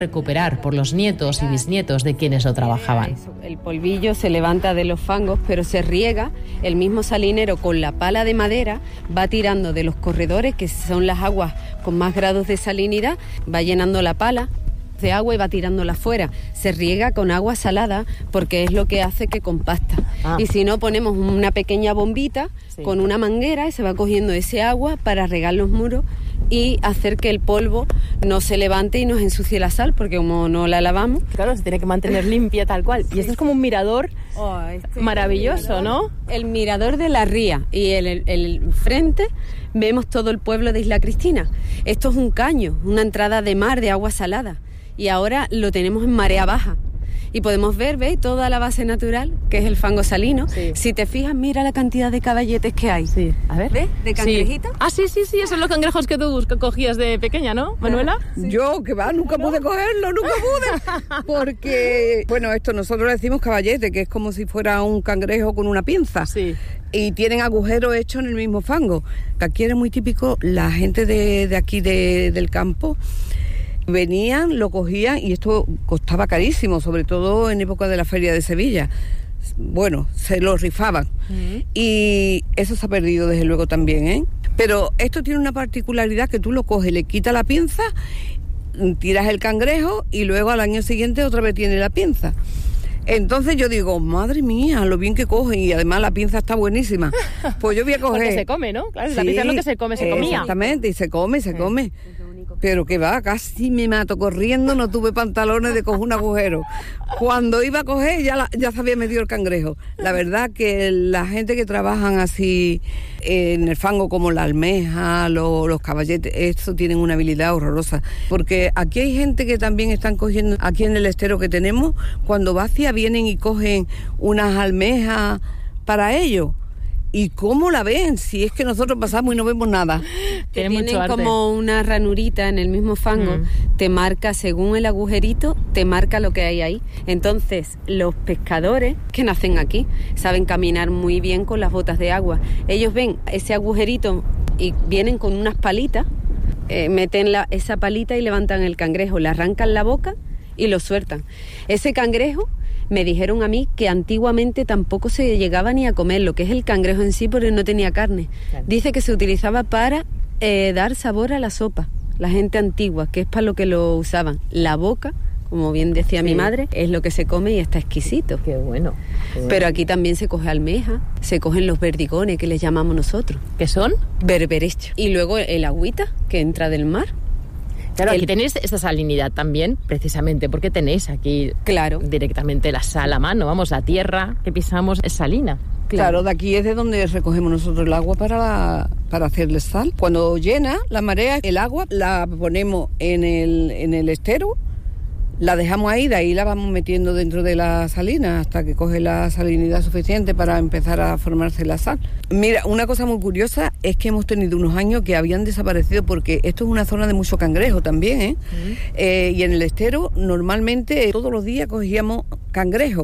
recuperar por los nietos y bisnietos de quienes lo trabajaban. El polvillo se levanta de los fangos, pero se riega. El mismo salinero con la pala de madera va tirando de los corredores, que son las aguas con más grados de salinidad, va llenando la pala de agua y va tirándola fuera. Se riega con agua salada porque es lo que hace que compacta. Y si no, ponemos una pequeña bombita con una manguera y se va cogiendo ese agua para regar los muros y hacer que el polvo no se levante y nos ensucie la sal, porque como no la lavamos... Claro, se tiene que mantener limpia tal cual. Y esto es como un mirador maravilloso, ¿no? El mirador de la ría, y el frente vemos todo el pueblo de Isla Cristina. Esto es un caño, una entrada de mar de agua salada, y ahora lo tenemos en marea baja. Y podemos ver, ¿ves? Toda la base natural, que es el fango salino. Sí. Si te fijas, mira la cantidad de caballetes que hay. Sí. A ver. ¿Ves? De cangrejitos. Sí. Sí, esos son los cangrejos que tú cogías de pequeña, ¿no, Manuela? Sí. Yo, que va, nunca pude cogerlo, nunca pude. Porque, bueno, esto nosotros le decimos caballete, que es como si fuera un cangrejo con una pinza. Sí. Y tienen agujeros hechos en el mismo fango. Que aquí era muy típico, la gente de aquí del campo venían, lo cogían, y esto costaba carísimo, sobre todo en época de la Feria de Sevilla. Bueno, se lo rifaban. Y eso se ha perdido desde luego también, ¿eh? Pero esto tiene una particularidad, que tú lo coges, le quitas la pinza, tiras el cangrejo y luego al año siguiente otra vez tiene la pinza. Entonces yo digo, madre mía, lo bien que cogen, y además la pinza está buenísima. Pues yo voy a coger... Porque se come, ¿no? Claro, sí, la pinza es lo que se come, se comía. Exactamente, y se come. Pero que va, casi me mato corriendo, no tuve pantalones de coger un agujero. Cuando iba a coger ya se había metido el cangrejo. La verdad que la gente que trabajan así en el fango, como la almeja, los caballetes, estos tienen una habilidad horrorosa. Porque aquí hay gente que también están cogiendo, aquí en el estero que tenemos, cuando vacía vienen y cogen unas almejas para ellos. ¿Y cómo la ven? Si es que nosotros pasamos y no vemos nada. Tienen como una ranurita en el mismo fango, te marca, según el agujerito, te marca lo que hay ahí. Entonces, los pescadores que nacen aquí saben caminar muy bien con las botas de agua. Ellos ven ese agujerito y vienen con unas palitas, meten esa palita y levantan el cangrejo, le arrancan la boca y lo sueltan. Ese cangrejo, me dijeron a mí que antiguamente tampoco se llegaba ni a comer lo que es el cangrejo en sí, porque no tenía carne. Claro. Dice que se utilizaba para dar sabor a la sopa, la gente antigua, que es para lo que lo usaban. La boca, como bien decía mi madre, es lo que se come y está exquisito. Qué bueno. Pero aquí también se coge almeja, se cogen los verdigones, que les llamamos nosotros. ¿Qué son? Berberechos. Y luego el agüita que entra del mar. Claro, aquí tenéis esta salinidad también, precisamente porque tenéis aquí directamente la sal a mano, vamos, la tierra que pisamos es salina. Claro, de aquí es de donde recogemos nosotros el agua para hacerle sal. Cuando llena la marea, el agua la ponemos en el estero, la dejamos ahí, de ahí la vamos metiendo dentro de la salina hasta que coge la salinidad suficiente para empezar a formarse la sal. Mira, una cosa muy curiosa es que hemos tenido unos años que habían desaparecido, porque esto es una zona de mucho cangrejo también, ¿eh? Y en el estero normalmente todos los días cogíamos cangrejo.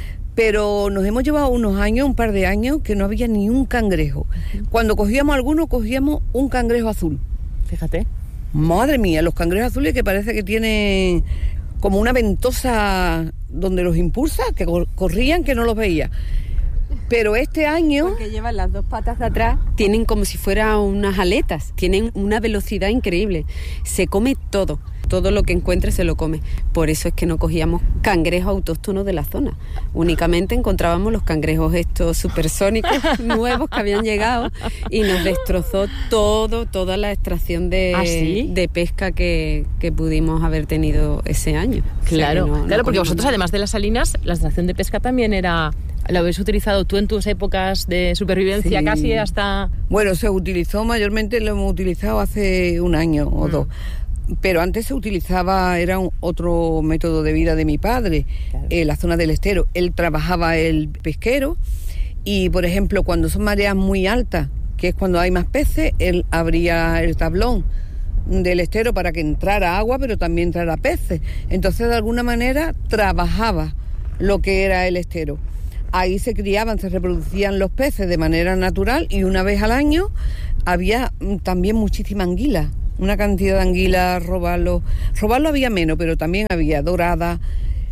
Pero nos hemos llevado un par de años, que no había ni un cangrejo. Cuando cogíamos alguno, cogíamos un cangrejo azul. Fíjate. Madre mía, los cangrejos azules que parece que tienen como una ventosa donde los impulsa, que corrían, que no los veía. Pero este año... Porque llevan las dos patas de atrás, tienen como si fueran unas aletas, tienen una velocidad increíble. Se come todo lo que encuentre se lo come. Por eso es que no cogíamos cangrejos autóctonos de la zona. Únicamente encontrábamos los cangrejos estos supersónicos nuevos que habían llegado, y nos destrozó toda la extracción de pesca que pudimos haber tenido ese año. Claro, o sea, porque vosotros, además de las salinas, la extracción de pesca también era... ¿Lo habéis utilizado tú en tus épocas de supervivencia casi hasta...? Bueno, se utilizó mayormente, lo hemos utilizado hace un año o dos. Pero antes se utilizaba, era otro método de vida de mi padre, la zona del estero. Él trabajaba el pesquero y, por ejemplo, cuando son mareas muy altas, que es cuando hay más peces, él abría el tablón del estero para que entrara agua, pero también entrara peces. Entonces, de alguna manera, trabajaba lo que era el estero. Ahí se criaban, se reproducían los peces de manera natural, y una vez al año había también muchísima anguila. una cantidad de anguilas, robalo había menos, pero también había dorada,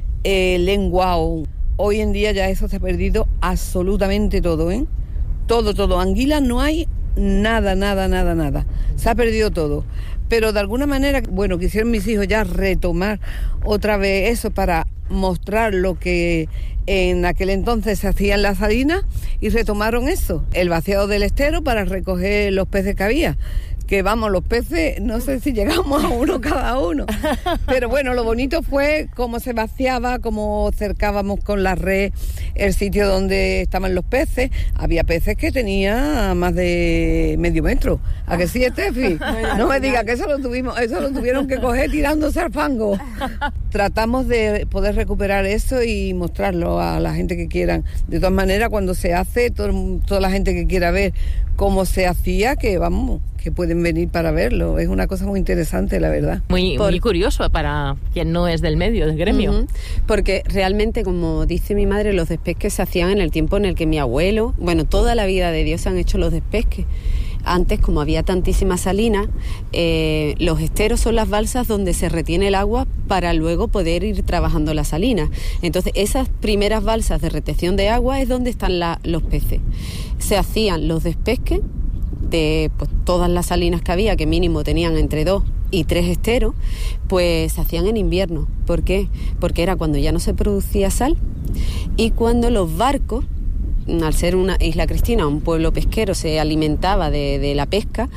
lenguao. Hoy en día ya eso se ha perdido absolutamente todo, ¿eh? Todo. Anguilas no hay nada. Se ha perdido todo. Pero de alguna manera, bueno, quisieron mis hijos ya retomar otra vez eso para mostrar lo que en aquel entonces se hacía en la salina y retomaron eso, el vaciado del estero para recoger los peces que había. Que vamos, los peces, no sé si llegamos a uno cada uno. Pero bueno, lo bonito fue cómo se vaciaba, cómo cercábamos con la red el sitio donde estaban los peces. Había peces que tenían más de medio metro. ¿A que sí, Estefi? No me digas que eso lo tuvieron que coger tirándose al fango. Tratamos de poder recuperar eso y mostrarlo a la gente que quieran. De todas maneras, cuando se hace, toda la gente que quiera ver cómo se hacía, que pueden venir para verlo. Es una cosa muy interesante, la verdad. Muy curioso para quien no es del medio, del gremio. Uh-huh. Porque realmente, como dice mi madre, los despesques se hacían en el tiempo en el que mi abuelo, bueno, toda la vida de Dios se han hecho los despesques. Antes, como había tantísimas salinas, los esteros son las balsas donde se retiene el agua para luego poder ir trabajando la salina. Entonces, esas primeras balsas de retención de agua es donde están los peces. Se hacían los despesques de pues, todas las salinas que había, que mínimo tenían entre 2 y 3 esteros, pues se hacían en invierno. ¿Por qué? Porque era cuando ya no se producía sal y cuando los barcos, al ser una isla cristina, un pueblo pesquero, se alimentaba de la pesca,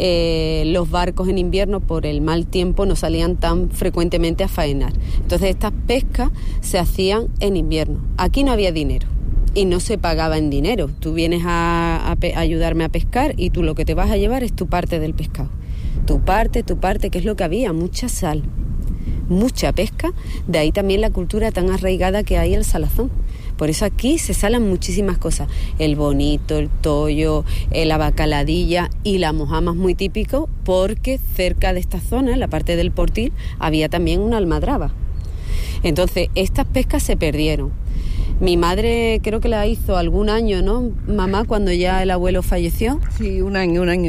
los barcos en invierno por el mal tiempo no salían tan frecuentemente a faenar. Entonces estas pescas se hacían en invierno. Aquí no había dinero y no se pagaba en dinero. Tú vienes a ayudarme a pescar y tú lo que te vas a llevar es tu parte del pescado. Tu parte, que es lo que había, mucha sal, mucha pesca. De ahí también la cultura tan arraigada que hay el salazón. Por eso aquí se salan muchísimas cosas. El bonito, el tollo, la bacaladilla y la mojama es muy típico porque cerca de esta zona, en la parte del Portil, había también una almadraba. Entonces, estas pescas se perdieron. Mi madre creo que la hizo algún año, ¿no, mamá, cuando ya el abuelo falleció? Sí, un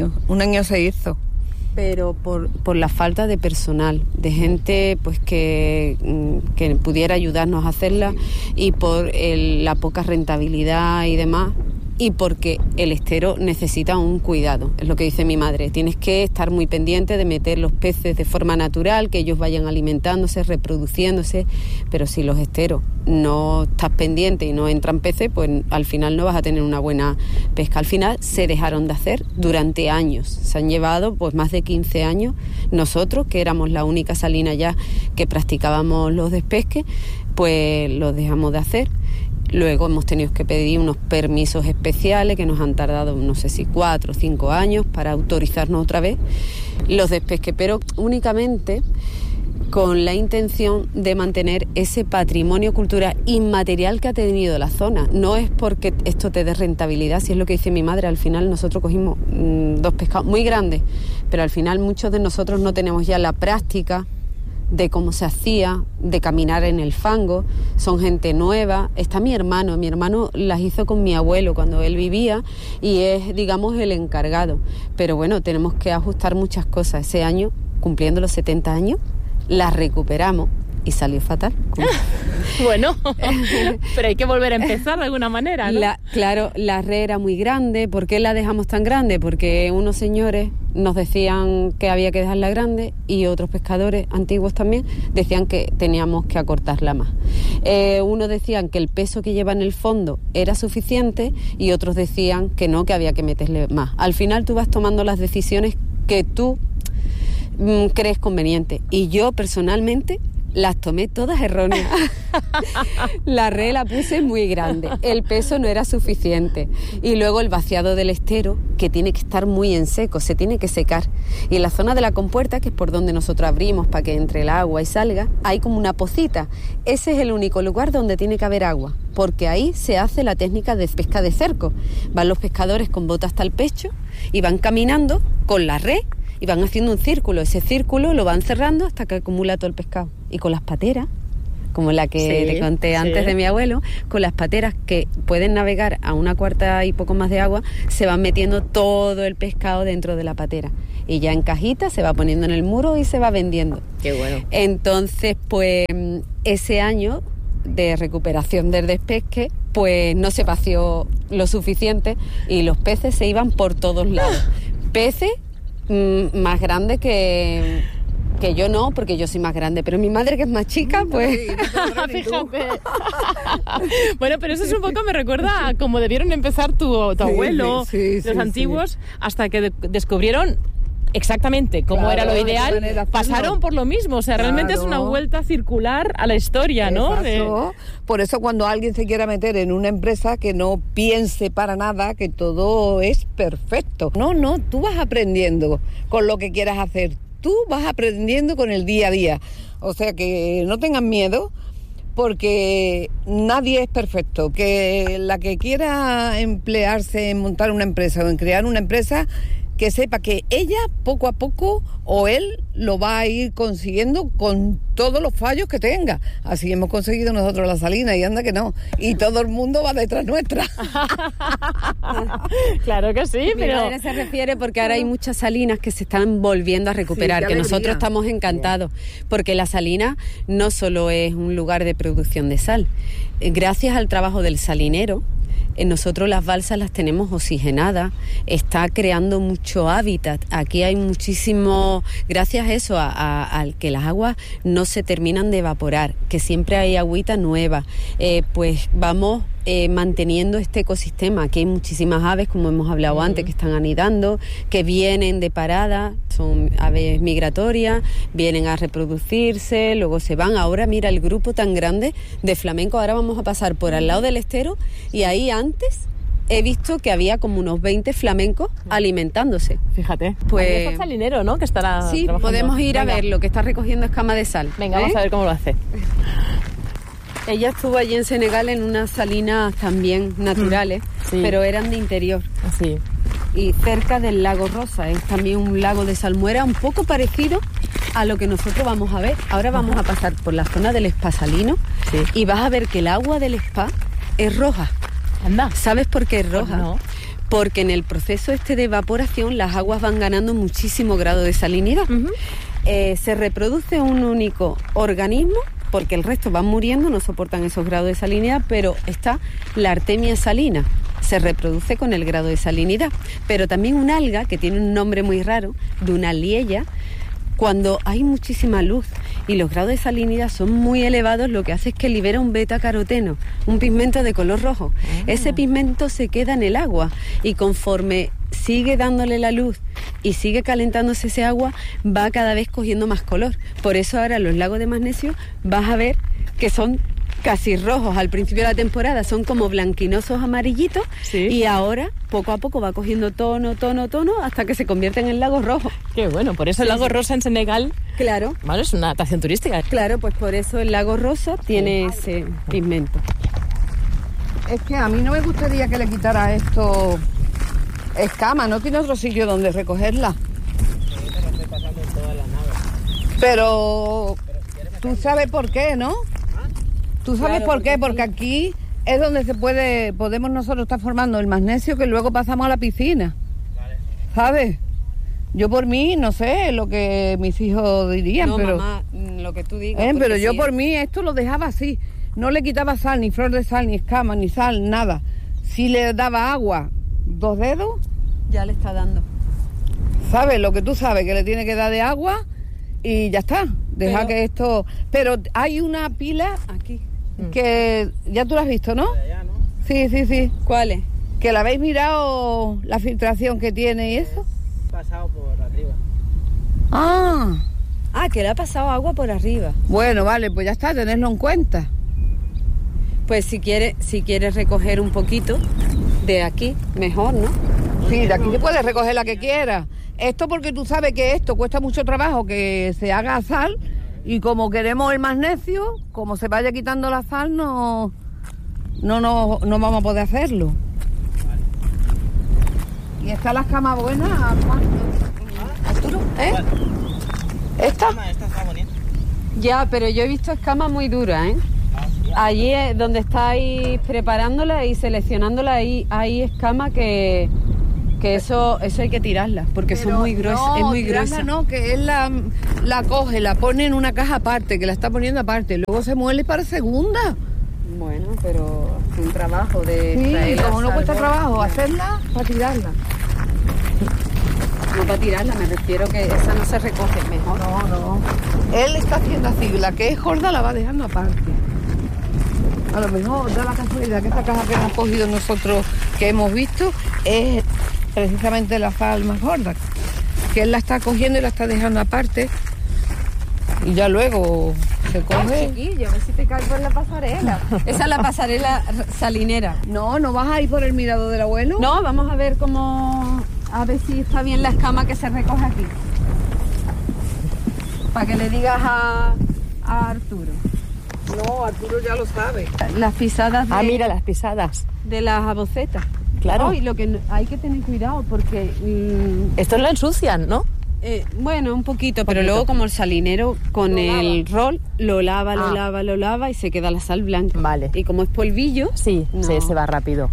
año se hizo. Pero por la falta de personal, de gente pues que pudiera ayudarnos a hacerla y por la poca rentabilidad y demás, y porque el estero necesita un cuidado, es lo que dice mi madre. Tienes que estar muy pendiente de meter los peces de forma natural, que ellos vayan alimentándose, reproduciéndose, pero si los esteros no estás pendiente y no entran peces, pues al final no vas a tener una buena pesca. Al final se dejaron de hacer durante años, se han llevado pues más de 15 años. Nosotros, que éramos la única salina ya que practicábamos los despesques, pues los dejamos de hacer. Luego hemos tenido que pedir unos permisos especiales que nos han tardado, no sé si 4 o 5 años para autorizarnos otra vez los despesques, pero únicamente con la intención de mantener ese patrimonio cultural inmaterial que ha tenido la zona. No es porque esto te dé rentabilidad, si es lo que dice mi madre. Al final nosotros cogimos 2 pescados muy grandes, pero al final muchos de nosotros no tenemos ya la práctica de cómo se hacía, de caminar en el fango. Son gente nueva. Está mi hermano las hizo con mi abuelo cuando él vivía y es, digamos, el encargado. Pero bueno, tenemos que ajustar muchas cosas. Ese año, cumpliendo los 70 años, las recuperamos y salió fatal. Bueno, pero hay que volver a empezar de alguna manera, ¿no? Claro, la red era muy grande. ¿Por qué la dejamos tan grande? Porque unos señores nos decían que había que dejarla grande y otros pescadores antiguos también decían que teníamos que acortarla más. Unos decían que el peso que lleva en el fondo era suficiente y otros decían que no, que había que meterle más. Al final tú vas tomando las decisiones que tú crees conveniente y yo personalmente las tomé todas erróneas. La red la puse muy grande, el peso no era suficiente y luego el vaciado del estero, que tiene que estar muy en seco, se tiene que secar, y en la zona de la compuerta, que es por donde nosotros abrimos para que entre el agua y salga, hay como una pocita. Ese es el único lugar donde tiene que haber agua, porque ahí se hace la técnica de pesca de cerco. Van los pescadores con bota hasta el pecho y van caminando con la red y van haciendo un círculo. Ese círculo lo van cerrando hasta que acumula todo el pescado. Y con las pateras como la que te conté antes de mi abuelo, con las pateras que pueden navegar a 1/4 y poco más de agua, se van metiendo todo el pescado dentro de la patera. Y ya en cajita se va poniendo en el muro y se va vendiendo. Qué bueno. Entonces, pues, ese año de recuperación del despesque, pues no se vació lo suficiente y los peces se iban por todos lados. Peces más grandes que yo no, porque yo soy más grande, pero mi madre, que es más chica, pues... Fíjate. Bueno, pero eso es un poco, me recuerda a cómo debieron empezar tu abuelo, los antiguos, hasta que descubrieron exactamente cómo era lo ideal, pasaron por lo mismo, o sea, realmente es una vuelta circular a la historia, ¿no? Por eso cuando alguien se quiera meter en una empresa, que no piense para nada que todo es perfecto. No, tú vas aprendiendo con lo que quieras hacer, tú vas aprendiendo con el día a día, o sea que no tengan miedo, porque nadie es perfecto. Que la que quiera emplearse en montar una empresa o en crear una empresa, que sepa que ella poco a poco o él lo va a ir consiguiendo con todos los fallos que tenga. Así hemos conseguido nosotros la salina, y anda que no. Y todo el mundo va detrás nuestra. Claro que sí, pero... Mi madre se refiere porque ahora hay muchas salinas que se están volviendo a recuperar, que nosotros estamos encantados, porque la salina no solo es un lugar de producción de sal. Gracias al trabajo del salinero, nosotros las balsas las tenemos oxigenadas, está creando mucho hábitat. Aquí hay muchísimo, gracias a eso, al que las aguas no se terminan de evaporar, que siempre hay agüita nueva, pues vamos manteniendo este ecosistema. Aquí hay muchísimas aves, como hemos hablado antes, que están anidando, que vienen de parada, son aves migratorias, vienen a reproducirse, luego se van. Ahora mira el grupo tan grande de flamencos, ahora vamos a pasar por al lado del estero, y ahí antes he visto que había como unos 20 flamencos alimentándose. Fíjate. Pues ahí está el salinero, ¿no? Que estará sí, trabajando. Podemos ir a ver lo que está recogiendo escama de sal. Venga, vamos a ver cómo lo hace. Ella estuvo allí en Senegal en unas salinas también naturales, pero eran de interior. Sí. Y cerca del lago Rosa, es también un lago de salmuera un poco parecido a lo que nosotros vamos a ver. Ahora vamos a pasar por la zona del spa salino y vas a ver que el agua del spa es roja. Anda. ¿Sabes por qué es roja? No. Porque en el proceso de evaporación las aguas van ganando muchísimo grado de salinidad. Se reproduce un único organismo, porque el resto van muriendo, no soportan esos grados de salinidad, pero está la Artemia salina, se reproduce con el grado de salinidad. Pero también un alga, que tiene un nombre muy raro, Dunaliella, cuando hay muchísima luz y los grados de salinidad son muy elevados, lo que hace es que libera un beta-caroteno, un pigmento de color rojo. Ese pigmento se queda en el agua y conforme sigue dándole la luz y sigue calentándose ese agua, va cada vez cogiendo más color. Por eso ahora los lagos de magnesio vas a ver que son casi rojos. Al principio de la temporada son como blanquinosos amarillitos, y ahora poco a poco va cogiendo tono hasta que se convierte en el lago rojo. Qué bueno, por eso el lago Rosa en Senegal, claro, bueno, es una atracción turística. Claro, pues por eso el lago Rosa tiene ese pigmento. Es que a mí no me gustaría que le quitara esto escama, no tiene otro sitio donde recogerla. Pero estoy pasando en toda la nave. Pero tú sabes por qué, ¿no? Tú sabes por qué, porque aquí es donde podemos nosotros estar formando el magnesio que luego pasamos a la piscina. Vale. ¿Sabes? Yo por mí, no sé lo que mis hijos dirían, no, pero... mamá, lo que tú digas. Pero yo por mí esto lo dejaba así. No le quitaba sal, ni flor de sal, ni escama, ni sal, nada. Si le daba agua, 2 dedos... Ya le está dando. ¿Sabes? Lo que tú sabes, que le tiene que dar de agua y ya está. Deja que esto... Pero hay una pila aquí que ya tú la has visto, ¿no? Allá, ¿no? Sí. ¿Cuál es? ¿Que la habéis mirado la filtración que tiene y eso? Pasado por arriba. Que le ha pasado agua por arriba. Bueno, vale, pues ya está, tenedlo en cuenta. Pues si quieres recoger un poquito de aquí, mejor, ¿no? Sí, de aquí te puedes recoger la que quieras. Esto porque tú sabes que esto cuesta mucho trabajo que se haga sal, y como queremos el magnesio, como se vaya quitando la sal, no vamos a poder hacerlo. ¿Y está la escama buena, Arturo? ¿Eh? ¿Esta? Esta está bonita. Ya, pero yo he visto escamas muy duras, ¿eh? Allí es donde estáis preparándola y seleccionándola, hay escamas que eso hay que tirarlas, porque Pero son muy gruesas, no, es muy tirarla gruesa. no, que él la coge, la pone en una caja aparte, que la está poniendo aparte, luego se muele para segunda. Bueno, pero es un trabajo de Sí, traerla, como no cuesta salvar. trabajo hacerla, para tirarla. No para tirarla, me refiero que esa no se recoge mejor. No. Él está haciendo así, la que es gorda la va dejando aparte. A lo mejor da la casualidad que esta caja que hemos cogido nosotros, que hemos visto, es precisamente la sal más gorda. Que él la está cogiendo y la está dejando aparte. Y ya luego se coge. Chiquillo, a ver si te caes por la pasarela. Esa es la pasarela salinera. No vas a ir por el mirador del abuelo. No, vamos a ver a ver si está bien la escama que se recoge aquí. Para que le digas a Arturo. No, Arturo ya lo sabe. Las pisadas Mira las pisadas. de las abocetas. Claro. Y lo que hay que tener cuidado porque... Esto lo ensucian, ¿no? bueno, un poquito, pero luego como el salinero con el rol lo lava y se queda la sal blanca. Vale. Y como es polvillo... Sí, no. se va rápido.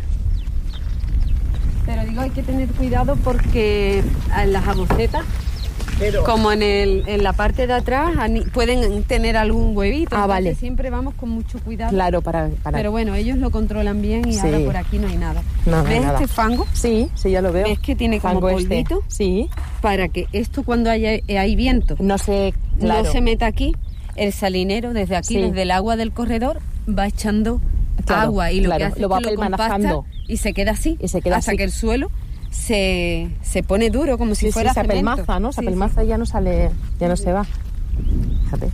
Pero digo, hay que tener cuidado porque en las abocetas, Pero como en la parte de atrás, pueden tener algún huevito. Entonces vale. siempre vamos con mucho cuidado. Claro, para... Pero bueno, ellos lo controlan bien y Sí. ahora por aquí no hay nada. No hay ¿Ves nada. este fango? Sí, ya lo veo. ¿Ves que tiene como Fango polvito? Sí. Para que esto cuando hay viento No sé, claro. no se meta aquí, el salinero desde aquí, Sí. desde el agua del corredor, va echando Claro, agua y lo claro, que hace lo va es que lo compacta pelmanajando. y se queda así, Y se queda hasta así. que el suelo se pone duro, como si Sí, fuera se cemento. apelmaza, ¿no? Se Sí, apelmaza y ya no sale, ya no se va. Fíjate.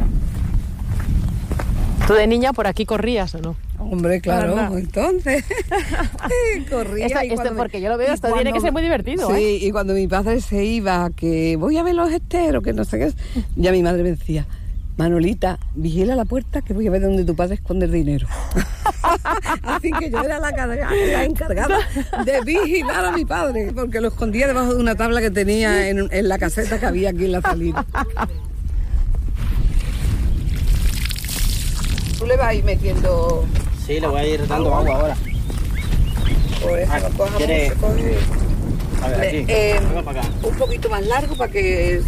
¿Tú de niña por aquí corrías o no? hombre, claro, ¿Verdad? entonces corría. Esto, y cuando porque yo lo veo, y esto tiene cuando- que ser muy divertido, Sí, ¿eh? y cuando mi padre se iba, que voy a ver los esteros, que no sé qué, ya mi madre me decía, Manolita, vigila la puerta que voy a ver dónde tu padre esconde el dinero. Así que yo era la encargada de vigilar a mi padre, porque lo escondía debajo de una tabla que tenía en la caseta que había aquí en la salida. Tú le vas a ir metiendo... Sí, le voy a ir dando agua ahora. Por eso no coja ¿quiere? mucho, coge... A ver, aquí. Venga para acá. Un poquito más largo para que...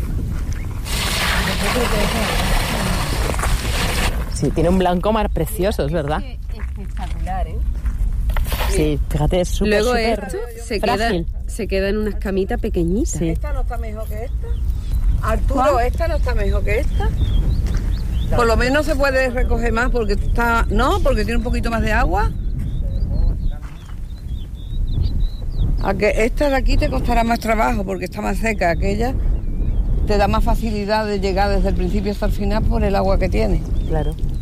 Sí, tiene un blanco mar precioso, es verdad. Espectacular, ¿eh? Sí, fíjate, es súper, Luego súper esto frágil. se queda en una escamita pequeñita. Sí. ¿Esta no está mejor que esta? Arturo, ¿esta no está mejor que esta? Por lo menos se puede recoger más porque está... No, porque tiene un poquito más de agua. A que esta de aquí te costará más trabajo porque está más seca. Aquella te da más facilidad de llegar desde el principio hasta el final por el agua que tiene. Claro.